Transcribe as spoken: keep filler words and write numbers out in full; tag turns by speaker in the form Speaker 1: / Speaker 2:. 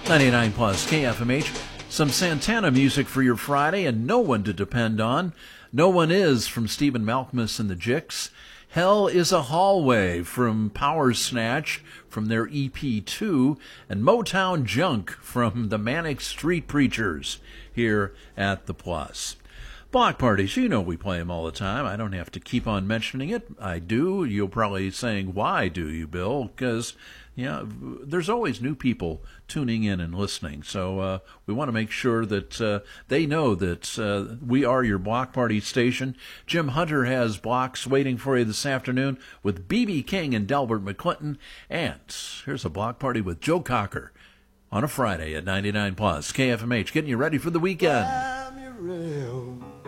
Speaker 1: ninety-nine plus K F M H. Some Santana music for your Friday, and No One to Depend On. No One Is from Stephen Malkmus and the Jicks. Hell is a Hallway from Power Snatch from their E P two. And Motown Junk from the Manic Street Preachers here at the Plus. Block parties, you know we play them all the time. I don't have to keep on mentioning it. I do. You'll probably saying, why do you, Bill? Because, you know, there's always new people tuning in and listening. So uh, we want to make sure that uh, they know that uh, we are your block party station. Jim Hunter has blocks waiting for you this afternoon with B B King and Delbert McClinton. And here's a block party with Joe Cocker on a Friday at ninety-nine plus K F M H, getting you ready for the weekend.
Speaker 2: I'm your real